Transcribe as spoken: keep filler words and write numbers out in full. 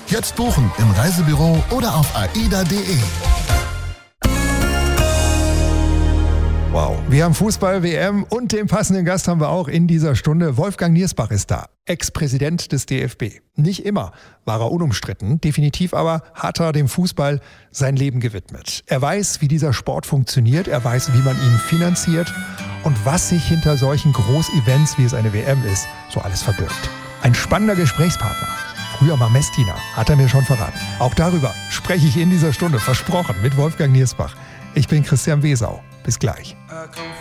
Jetzt buchen im Reisebüro oder auf aida punkt de. Wow, wir haben Fußball, W M und den passenden Gast haben wir auch in dieser Stunde. Wolfgang Niersbach ist da, Ex-Präsident des D F B. Nicht immer war er unumstritten, definitiv aber hat er dem Fußball sein Leben gewidmet. Er weiß, wie dieser Sport funktioniert, er weiß, wie man ihn finanziert und was sich hinter solchen Großevents, wie es eine W M ist, so alles verbirgt. Ein spannender Gesprächspartner. Früher mal Messdiener, hat er mir schon verraten. Auch darüber spreche ich in dieser Stunde, versprochen, mit Wolfgang Niersbach. Ich bin Christian Wesau. Bis gleich.